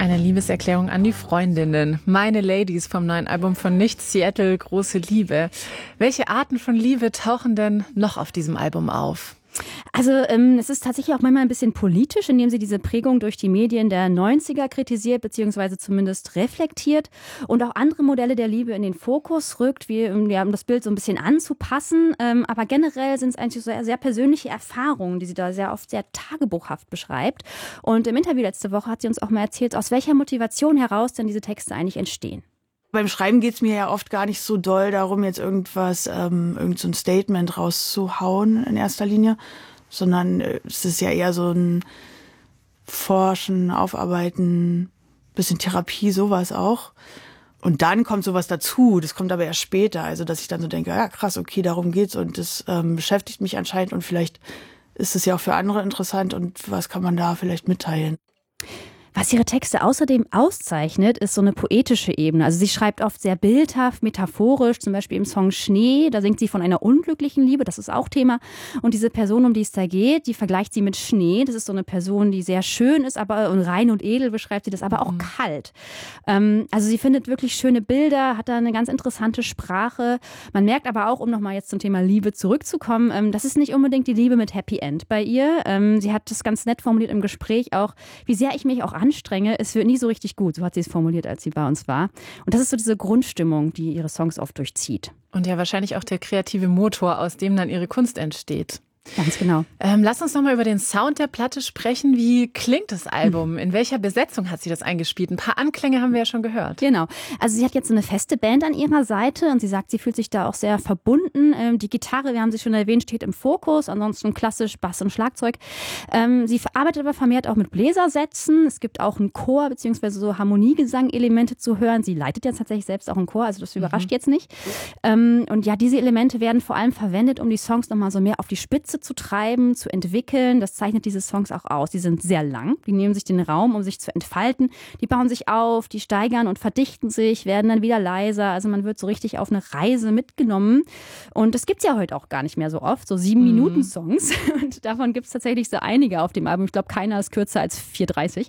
Eine Liebeserklärung an die Freundinnen. Meine Ladies vom neuen Album von Nichts, Seattle, große Liebe. Welche Arten von Liebe tauchen denn noch auf diesem Album auf? Also es ist tatsächlich auch manchmal ein bisschen politisch, indem sie diese Prägung durch die Medien der 90er kritisiert, beziehungsweise zumindest reflektiert und auch andere Modelle der Liebe in den Fokus rückt, wie um das Bild so ein bisschen anzupassen. Aber generell sind es eigentlich so sehr, sehr persönliche Erfahrungen, die sie da sehr oft sehr tagebuchhaft beschreibt. Und im Interview letzte Woche hat sie uns auch mal erzählt, aus welcher Motivation heraus denn diese Texte eigentlich entstehen. Beim Schreiben geht's mir ja oft gar nicht so doll darum, jetzt irgend so ein Statement rauszuhauen in erster Linie, sondern es ist ja eher so ein Forschen, Aufarbeiten, bisschen Therapie, sowas auch. Und dann kommt sowas dazu, das kommt aber erst später, also dass ich dann so denke, ja krass, okay, darum geht's und das beschäftigt mich anscheinend und vielleicht ist es ja auch für andere interessant und was kann man da vielleicht mitteilen. Was ihre Texte außerdem auszeichnet, ist so eine poetische Ebene. Also sie schreibt oft sehr bildhaft, metaphorisch, zum Beispiel im Song Schnee, da singt sie von einer unglücklichen Liebe, das ist auch Thema. Und diese Person, um die es da geht, die vergleicht sie mit Schnee. Das ist so eine Person, die sehr schön ist, aber und rein und edel beschreibt sie das, aber auch kalt. Also sie findet wirklich schöne Bilder, hat da eine ganz interessante Sprache. Man merkt aber auch, um nochmal jetzt zum Thema Liebe zurückzukommen, das ist nicht unbedingt die Liebe mit Happy End bei ihr. Sie hat das ganz nett formuliert im Gespräch auch, wie sehr ich mich auch anstrenge, es wird nie so richtig gut. So hat sie es formuliert, als sie bei uns war. Und das ist so diese Grundstimmung, die ihre Songs oft durchzieht. Und ja wahrscheinlich auch der kreative Motor, aus dem dann ihre Kunst entsteht. Ganz genau. Lass uns nochmal über den Sound der Platte sprechen. Wie klingt das Album? In welcher Besetzung hat sie das eingespielt? Ein paar Anklänge haben wir ja schon gehört. Genau. Also sie hat jetzt so eine feste Band an ihrer Seite und sie sagt, sie fühlt sich da auch sehr verbunden. Die Gitarre, wir haben sie schon erwähnt, steht im Fokus. Ansonsten klassisch Bass und Schlagzeug. Sie arbeitet aber vermehrt auch mit Bläsersätzen. Es gibt auch einen Chor bzw. so Harmoniegesang-Elemente zu hören. Sie leitet jetzt tatsächlich selbst auch einen Chor, also das überrascht jetzt nicht. Und ja, diese Elemente werden vor allem verwendet, um die Songs nochmal so mehr auf die Spitze zu treiben, zu entwickeln. Das zeichnet diese Songs auch aus. Die sind sehr lang. Die nehmen sich den Raum, um sich zu entfalten. Die bauen sich auf, die steigern und verdichten sich, werden dann wieder leiser. Also man wird so richtig auf eine Reise mitgenommen. Und das gibt's ja heute auch gar nicht mehr so oft. So 7-Minuten-Songs. Und davon gibt's tatsächlich so einige auf dem Album. Ich glaube, keiner ist kürzer als 4,30.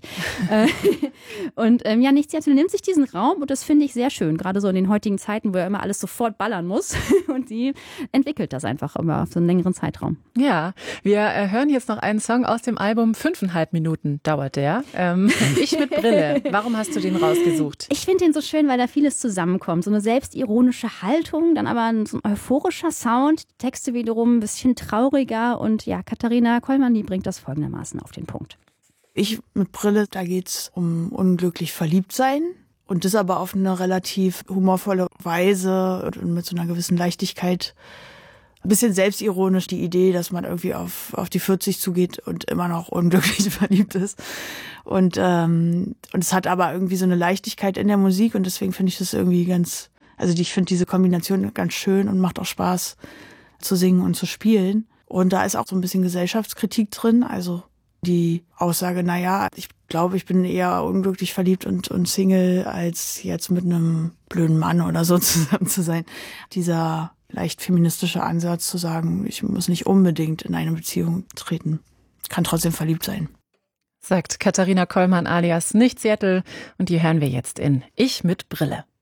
Und ja, Nichts nimmt sich diesen Raum und das finde ich sehr schön. Gerade so in den heutigen Zeiten, wo ja immer alles sofort ballern muss. Und sie entwickelt das einfach immer auf so einen längeren Zeitraum. Ja, wir hören jetzt noch einen Song aus dem Album. 5,5 Minuten dauert der. Ich mit Brille. Warum hast du den rausgesucht? Ich finde den so schön, weil da vieles zusammenkommt. So eine selbstironische Haltung, dann aber so ein euphorischer Sound. Die Texte wiederum ein bisschen trauriger. Und ja, Katharina Kollmann, die bringt das folgendermaßen auf den Punkt. Ich mit Brille, da geht's um unglücklich verliebt sein. Und das aber auf eine relativ humorvolle Weise und mit so einer gewissen Leichtigkeit. Ein bisschen selbstironisch die Idee, dass man irgendwie auf die 40 zugeht und immer noch unglücklich verliebt ist. Und es hat aber irgendwie so eine Leichtigkeit in der Musik und deswegen finde ich das irgendwie ich finde diese Kombination ganz schön und macht auch Spaß zu singen und zu spielen. Und da ist auch so ein bisschen Gesellschaftskritik drin, also die Aussage, naja, ich glaube, ich bin eher unglücklich verliebt und Single, als jetzt mit einem blöden Mann oder so zusammen zu sein. Dieser leicht feministischer Ansatz zu sagen, ich muss nicht unbedingt in eine Beziehung treten, kann trotzdem verliebt sein. Sagt Katharina Kollmann alias Nicht Seattle und die hören wir jetzt in Ich mit Brille.